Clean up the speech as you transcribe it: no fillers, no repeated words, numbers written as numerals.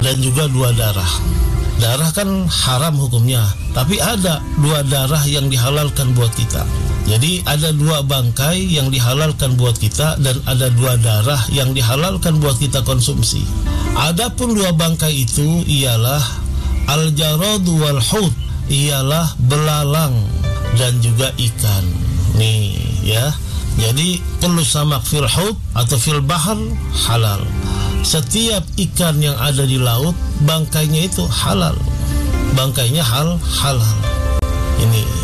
dan juga 2 darah. Darah kan haram hukumnya, tapi ada 2 darah yang dihalalkan buat kita. Jadi ada 2 bangkai yang dihalalkan buat kita, dan ada 2 darah yang dihalalkan buat kita konsumsi. Adapun 2 bangkai itu ialah al-jarad wal hut, ialah belalang dan juga ikan. Nih ya. Jadi kullu samak fil hut atau fil bahar halal. Setiap ikan yang ada di laut, bangkainya itu halal. Bangkainya halal. Ini